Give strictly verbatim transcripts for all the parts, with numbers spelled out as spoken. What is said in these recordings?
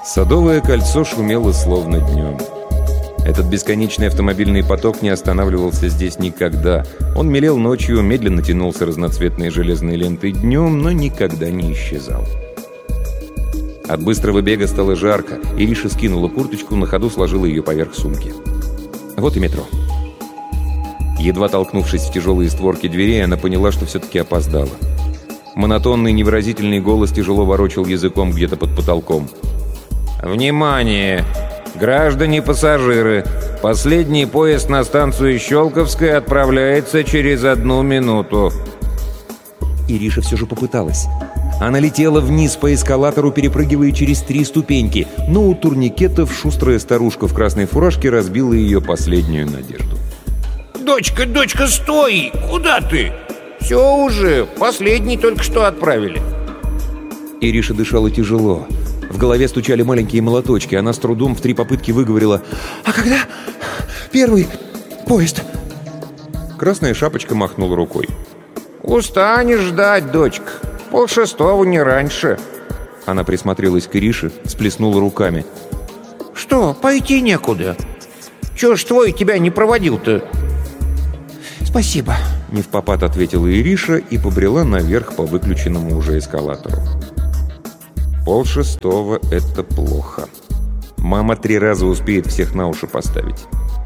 Садовое кольцо шумело словно днем. Этот бесконечный автомобильный поток не останавливался здесь никогда. Он мелел ночью, медленно тянулся разноцветной железной лентой днем, но никогда не исчезал. От быстрого бега стало жарко. Ириша скинула курточку, на ходу сложила ее поверх сумки. Вот и метро. Едва толкнувшись в тяжелые створки дверей, она поняла, что все-таки опоздала. Монотонный невыразительный голос тяжело ворочал языком где-то под потолком. «Внимание! Граждане пассажиры! Последний поезд на станцию Щелковская отправляется через одну минуту!» Ириша все же попыталась. Она летела вниз по эскалатору, перепрыгивая через три ступеньки, но у турникетов шустрая старушка в красной фуражке разбила ее последнюю надежду. «Дочка, дочка, стой! Куда ты? Все уже, последний только что отправили!» Ириша дышала тяжело. В голове стучали маленькие молоточки. Она с трудом в три попытки выговорила: «А когда первый поезд?» Красная шапочка махнула рукой. «Устанешь ждать, дочка. Полшестого, не раньше». Она присмотрелась к Ирише, всплеснула руками. «Что, пойти некуда? Чего ж твой тебя не проводил-то?» «Спасибо», — невпопад ответила Ириша и побрела наверх по выключенному уже эскалатору. Полшестого — это плохо. Мама три раза успеет всех на уши поставить.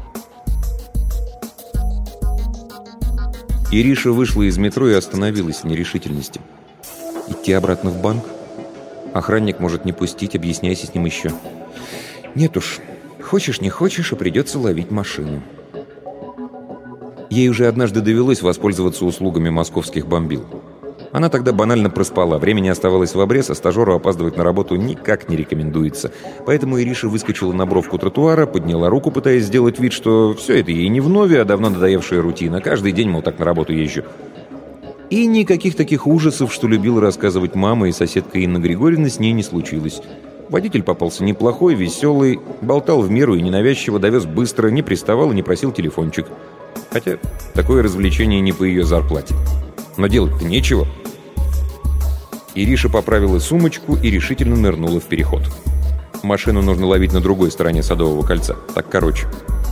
Ириша вышла из метро и остановилась в нерешительности. Идти обратно в банк? Охранник может не пустить, объясняйся с ним еще. Нет уж, хочешь не хочешь, а придется ловить машину. Ей уже однажды довелось воспользоваться услугами московских бомбил. Она тогда банально проспала, времени оставалось в обрез, а стажеру опаздывать на работу никак не рекомендуется. Поэтому Ириша выскочила на бровку тротуара, подняла руку, пытаясь сделать вид, что все это ей не вновь, а давно надоевшая рутина. Каждый день, мол, так на работу езжу. И никаких таких ужасов, что любила рассказывать мама и соседка Инна Григорьевна, с ней не случилось. Водитель попался неплохой, веселый, болтал в меру и ненавязчиво, довез быстро, не приставал и не просил телефончик. Хотя такое развлечение не по ее зарплате. Но делать-то нечего. Ириша поправила сумочку и решительно нырнула в переход. Машину нужно ловить на другой стороне Садового кольца. Так короче.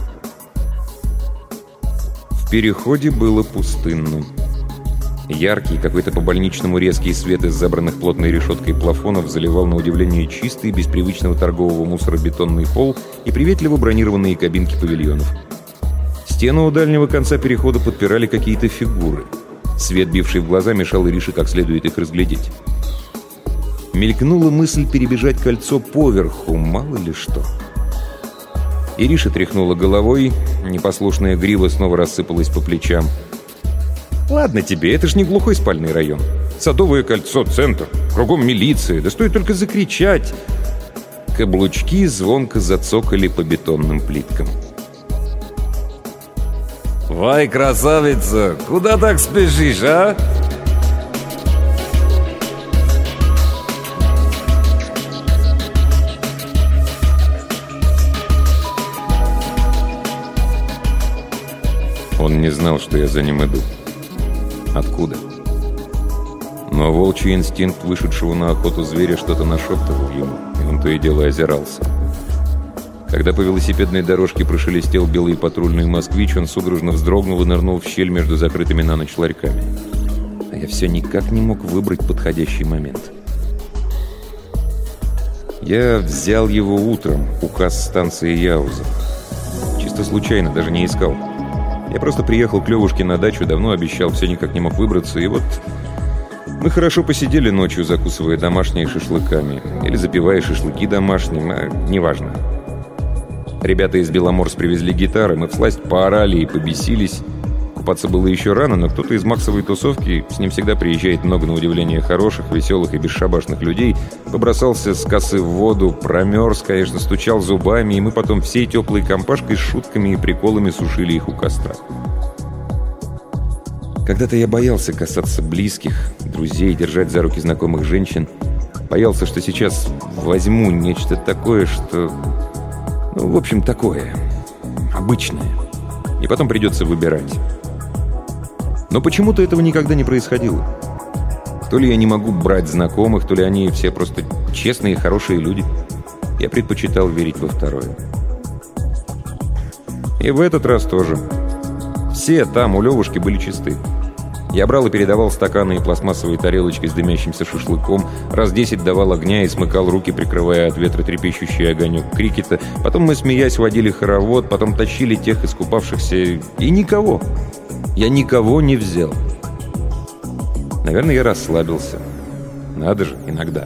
В переходе было пустынно. Яркий, какой-то по-больничному резкий свет из забранных плотной решеткой плафонов заливал на удивление чистый, без привычного торгового мусора бетонный пол и приветливо бронированные кабинки павильонов. Стену у дальнего конца перехода подпирали какие-то фигуры. Свет, бивший в глаза, мешал Ирише как следует их разглядеть. Мелькнула мысль перебежать кольцо поверху, мало ли что. Ириша тряхнула головой, непослушная грива снова рассыпалась по плечам. «Ладно тебе, это ж не глухой спальный район. Садовое кольцо, центр, кругом милиция, да стоит только закричать». Каблучки звонко зацокали по бетонным плиткам. «Вай, красавица, куда так спешишь, а?» Он не знал, что я за ним иду. Откуда? Но волчий инстинкт вышедшего на охоту зверя что-то нашептывал ему, и он то и дело озирался. Когда по велосипедной дорожке прошелестел белый патрульный москвич, он судорожно вздрогнул и нырнул в щель между закрытыми на ночь ларьками. А я все никак не мог выбрать подходящий момент. Я взял его утром, указ станции Яуза. Чисто случайно, даже не искал. Я просто приехал к Левушке на дачу, давно обещал, все никак не мог выбраться, и вот мы хорошо посидели ночью, закусывая домашние шашлыками. Или запивая шашлыки домашним, а неважно. Ребята из Беломорс привезли гитары, мы всласть поорали и побесились. Купаться было еще рано, но кто-то из максовой тусовки, с ним всегда приезжает много на удивление хороших, веселых и бесшабашных людей, побросался с косы в воду, промерз, конечно, стучал зубами, и мы потом всей теплой компашкой с шутками и приколами сушили их у костра. Когда-то я боялся касаться близких, друзей, держать за руки знакомых женщин. Боялся, что сейчас возьму нечто такое, что... Ну, в общем, такое. Обычное. И потом придется выбирать. Но почему-то этого никогда не происходило. То ли я не могу брать знакомых, то ли они все просто честные, хорошие люди. я предпочитал верить во второе. И в этот раз тоже. Все там у Левушки были чисты. Я брал и передавал стаканы и пластмассовые тарелочки с дымящимся шашлыком, раз десять давал огня и смыкал руки, прикрывая от ветра трепещущий огонек крикета. Потом мы, смеясь, водили хоровод, потом тащили тех искупавшихся, и никого. Я никого не взял. Наверное, я расслабился. Надо же, иногда.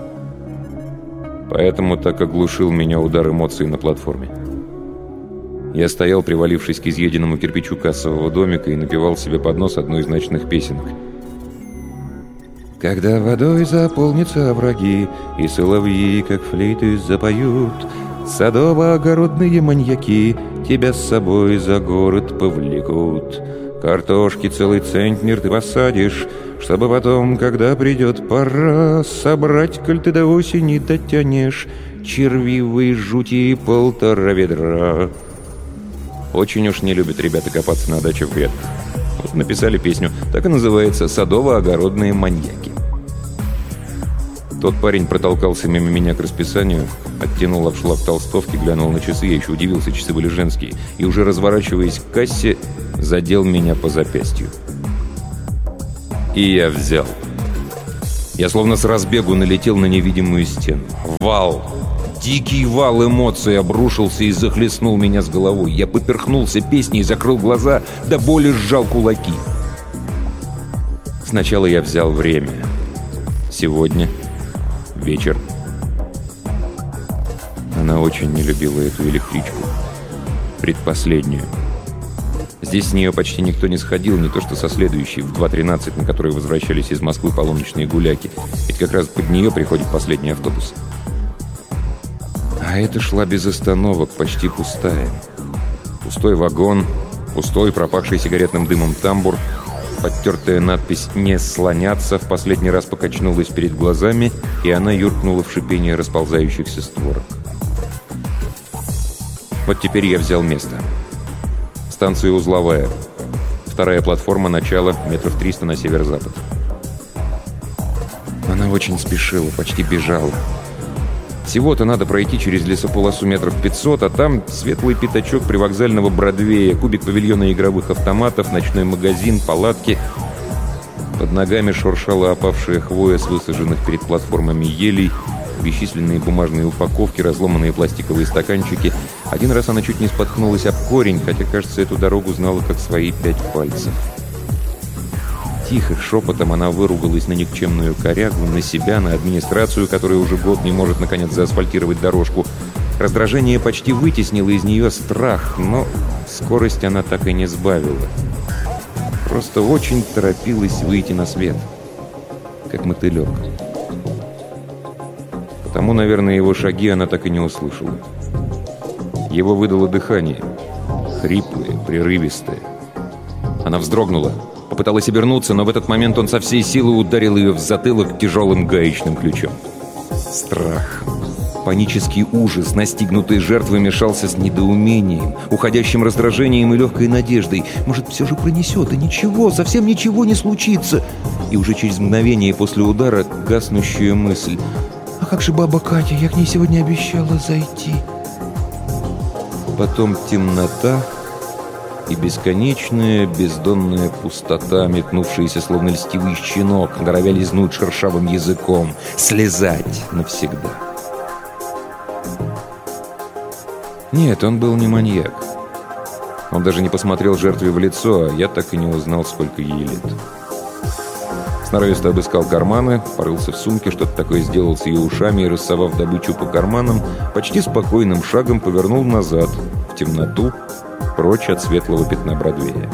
Поэтому так оглушил меня удар эмоций на платформе. Я стоял, привалившись к изъеденному кирпичу кассового домика, и напевал себе под нос одну из ночных песенок. «Когда водой заполнятся овраги, и соловьи, как флейты, запоют, садово-огородные маньяки тебя с собой за город повлекут. Картошки целый центнер ты посадишь, чтобы потом, когда придет пора, собрать, коль ты до осени дотянешь, червивые жути полтора ведра». Очень уж не любят ребята копаться на даче в грядках. Вот написали песню, так и называется «Садово-огородные маньяки». Тот парень протолкался мимо меня к расписанию, оттянул обшлаг толстовки, глянул на часы, я еще удивился, часы были женские, и уже разворачиваясь к кассе, задел меня по запястью. И я взял. Я словно с разбегу налетел на невидимую стену. Вал! Дикий вал эмоций обрушился и захлестнул меня с головой. Я поперхнулся песней, закрыл глаза, до боли сжал кулаки. Сначала я взял время. Сегодня вечер. Она очень не любила эту электричку. Предпоследнюю. Здесь с нее почти никто не сходил, не то что со следующей, в два тринадцать, на которой возвращались из Москвы паломничные гуляки. Ведь как раз под нее приходит последний автобус. А эта шла без остановок, почти пустая. Пустой вагон, пустой, пропахший сигаретным дымом тамбур, подтертая надпись «Не слоняться» в последний раз покачнулась перед глазами, и она юркнула в шипение расползающихся створок. Вот теперь я взял место. Станция узловая. Вторая платформа, начало, метров триста на северо-запад. Она очень спешила, почти бежала. Всего-то надо пройти через лесополосу метров пятьсот, а там светлый пятачок привокзального Бродвея, кубик павильона игровых автоматов, ночной магазин, палатки. Под ногами шуршала опавшая хвоя с высаженных перед платформами елей, бесчисленные бумажные упаковки, разломанные пластиковые стаканчики. Один раз она чуть не споткнулась об корень, хотя, кажется, эту дорогу знала как свои пять пальцев. Тихо, шепотом она выругалась на никчемную корягу, на себя, на администрацию, которая уже год не может, наконец, заасфальтировать дорожку. Раздражение почти вытеснило из нее страх, но скорость она так и не сбавила. Просто очень торопилась выйти на свет, как мотылек. Потому, наверное, его шаги она так и не услышала. Его выдало дыхание, хриплое, прерывистое. Она вздрогнула. Попыталась обернуться, но в этот момент он со всей силы ударил ее в затылок тяжелым гаечным ключом. Страх, панический ужас настигнутой жертвы мешался с недоумением, уходящим раздражением и легкой надеждой. Может, все же пронесет, и ничего, совсем ничего не случится. И уже через мгновение после удара гаснущая мысль: «А как же баба Катя? Я к ней сегодня обещала зайти». Потом темнота и бесконечная бездонная пустота, метнувшаяся словно льстивый щенок, норовя лизнуть шершавым языком, слезать навсегда. Нет, он был не маньяк. Он даже не посмотрел жертве в лицо, а я так и не узнал, сколько ей лет. Сноровисто обыскал карманы, порылся в сумке, что-то такое сделал с ее ушами и, рассовав добычу по карманам, почти спокойным шагом повернул назад, в темноту, прочь от светлого пятна Бродвея.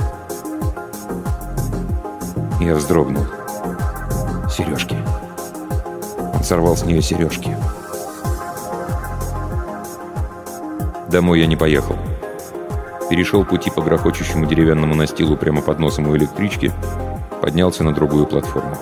Я вздрогнул. Сережки. Он сорвал с нее сережки. Домой я не поехал. Перешел пути по грохочущему деревянному настилу прямо под носом у электрички, поднялся на другую платформу.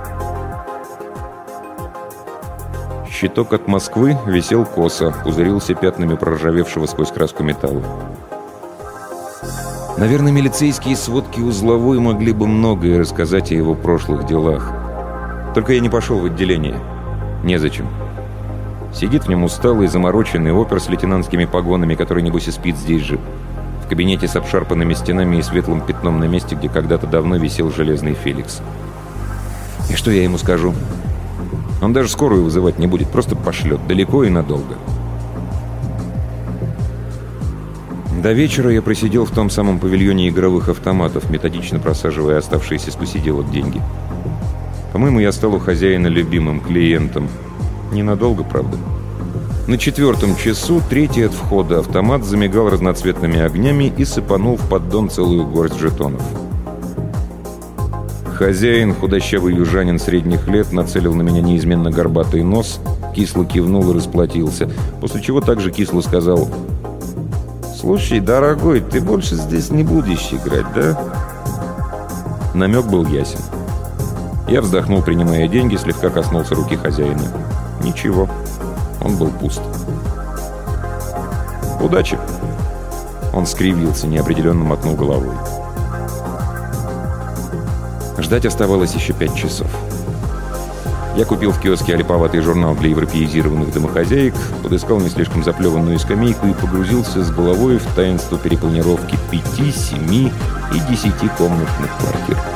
Щиток от Москвы висел косо, пузырился пятнами проржавевшего сквозь краску металла. Наверное, милицейские сводки узловой могли бы многое рассказать о его прошлых делах. Только я не пошел в отделение. Незачем. Сидит в нем усталый, замороченный опер с лейтенантскими погонами, который, небось, и спит здесь же. В кабинете с обшарпанными стенами и светлым пятном на месте, где когда-то давно висел железный Феликс. И что я ему скажу? Он даже скорую вызывать не будет, просто пошлет далеко и надолго. До вечера я просидел в том самом павильоне игровых автоматов, методично просаживая оставшиеся с посиделок деньги. По-моему, я стал у хозяина любимым клиентом. Ненадолго, правда. На четвертом часу, третий от входа, автомат замигал разноцветными огнями и сыпанул в поддон целую горсть жетонов. Хозяин, худощавый южанин средних лет, нацелил на меня неизменно горбатый нос, кисло кивнул и расплатился, после чего также кисло сказал: «Слушай, дорогой, ты больше здесь не будешь играть, да?» Намек был ясен. Я вздохнул, принимая деньги, слегка коснулся руки хозяина. Ничего, он был пуст. «Удачи!» Он скривился, неопределенно мотнул головой. Ждать оставалось еще пять часов. Я купил в киоске олиповатый журнал для европеизированных домохозяек, подыскал не слишком заплеванную скамейку и погрузился с головой в таинство перепланировки пяти, семи и десятикомнатных квартир.